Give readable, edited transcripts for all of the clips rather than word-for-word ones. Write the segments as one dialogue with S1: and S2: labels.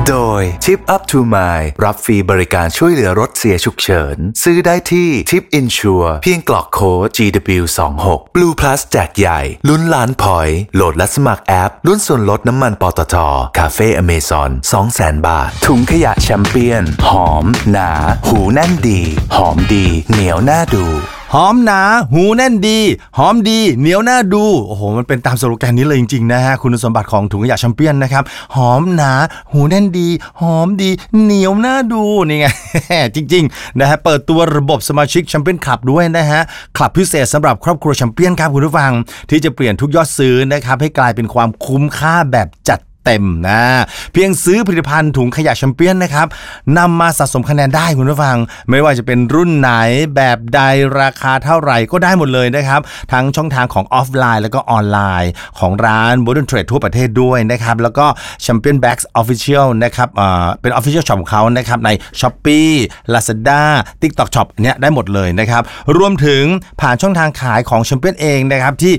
S1: โดย Tip Up to Mile รับฟรีบริการช่วยเหลือรถเสียฉุกเฉินซื้อได้ที่ Tip Insure เพียงกรอกโค้ด GW26 Blue Plus แจกใหญ่ลุ้นล้านพอยต์โหลดและสมัครแอปลุ้นส่วนลดน้ำมันปตท. คาเฟ่อเมซอน 200,000 บาทถุงขยะแชมเปี้ยนหอมหนาหูแน่นดีหอมดีเหนียวน่าดู
S2: หอมหนาหูแน่นดีหอมดีเหนียวน่าดูโอ้โหมันเป็นตามสโลแกนนี้เลยจริงๆนะฮะคุณสมบัติของถุงขยะแชมเปี้ยนนะครับหอมหนาหูแน่นดีหอมดีเหนียวน่าดูนี่ไง จริงๆนะฮะเปิดตัวระบบสมาชิกแชมเปี้ยนคลับด้วยนะฮะคลับพิเศษสำหรับครอบครัวแชมเปี้ยนครับคุณผู้ฟังที่จะเปลี่ยนทุกยอดซื้อนะครับให้กลายเป็นความคุ้มค่าแบบจัดเต็มนะเพียงซื้อผลิตภัณฑ์ถุงขยะแชมเปี้ยนนะครับนำมาสะสมคะแนนได้คุณผู้ฟังไม่ว่าจะเป็นรุ่นไหนแบบใดราคาเท่าไหร่ก็ได้หมดเลยนะครับทั้งช่องทางของออฟไลน์แล้วก็ออนไลน์ของร้าน Modern Trade ทั่วประเทศด้วยนะครับแล้วก็ Champion Bags Official นะครับเป็น Official Shop ของเขานะครับใน Shopee Lazada TikTok Shop เนี้ยได้หมดเลยนะครับรวมถึงผ่านช่องทางขายของ Champion เองนะครับที่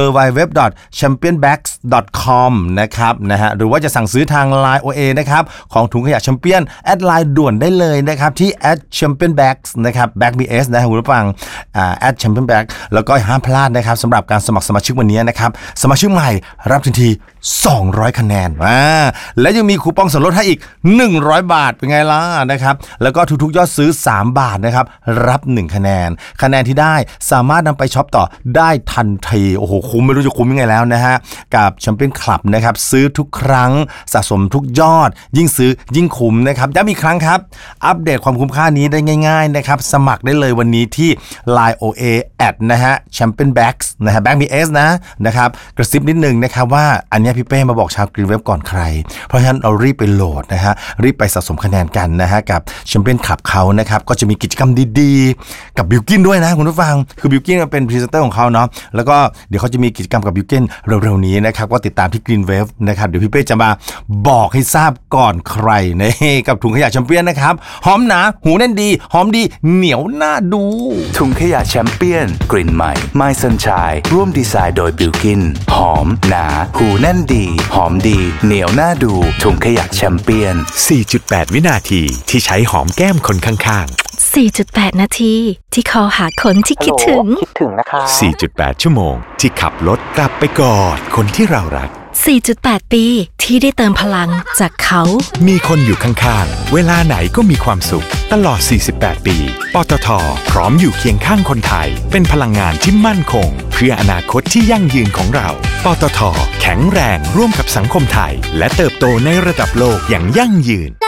S2: www.championbags.com นะครับนะฮะหรือว่าจะสั่งซื้อทาง Line OA นะครับของถุงขยะแชมเปี้ยนแอดไลน์ด่วนได้เลยนะครับที่ @championbags นะครับ bagbs นะคุณผู้ฟัง@championbags แล้วก็ห้ามพลาดนะครับสำหรับการสมัครสมาชิกวันนี้นะครับสมาชิกใหม่รับทันที200คะแนนและยังมีคูปองส่วนลดให้อีก100บาทเป็นไงล่ะนะครับแล้วก็ทุกๆยอดซื้อ3บาทนะครับรับ1คะแนนคะแนนที่ได้สามารถนำไปช็อปต่อได้ทันทีโอ้โหคุ้มไม่รู้จะคุ้มยังไงแล้วนะฮะกับแชมเปี้ยนคลับนะครับซื้อทุกครั้งสะสมทุกยอดยิ่งซื้อยิ่งคุ้มนะครับย้ำอีกครั้งครับอัปเดตความคุ้มค่านี้ได้ง่ายๆนะครับสมัครได้เลยวันนี้ที่ Line OA นะฮะ Champion Bags นะฮะ BagsBS นะครับกระซิบนิดนึงนะครับว่าอันนี้พี่เป้มาบอกชาวกรีนเว็บก่อนใครเพราะฉะนั้นเรารีบไปโหลดนะฮะรีบไปสะสมคะแนนกันนะฮะกับแชมเปี้ยนคลับเขานะครับก็จะมีกิจกรรมดีๆกับบิลกินด้วยนะคุณผู้ฟังคือบิลกินเป็นพรีเซนเตอร์ของเขาเนาะแล้วก็เดี๋ยวเขาจะมีกิจกรรมกับบิลกินเร็วๆนี้นะครับก็ติดตามที่กรีนเว็บนะครับเดี๋ยวพี่เป้จะมาบอกให้ทราบก่อนใครในกับถุงขยะแชมเปี้ยนนะครับหอมหนาหูแน่นดีหอมดีเหนียวน่าดู
S1: ถุงขยะแชมเปี้ยนกลิ่นใหม่ My Sunshine ร่วมดีไซน์โดยบิลกินหอมหนาหูแน่นดีหอมดีเหนียวน่าดูถุงขยะแชมเปี้ยน
S3: 4.8 วินาทีที่ใช้หอมแก้มคนข้าง
S4: ๆ 4.8 นาทีที่คอหาคนที่คิดถึง
S3: นะคะ 4.8 ชั่วโมงที่ขับรถกลับไปกอดคนที่เรารัก
S4: 4.8 ปีที่ได้เติมพลังจากเขา
S3: มีคนอยู่ข้างๆเวลาไหนก็มีความสุขตลอด48ปีปตท.พร้อมอยู่เคียงข้างคนไทยเป็นพลังงานที่มั่นคงเพื่ออนาคตที่ยั่งยืนของเราปตท.แข็งแรงร่วมกับสังคมไทยและเติบโตในระดับโลกอย่างยั่งยืน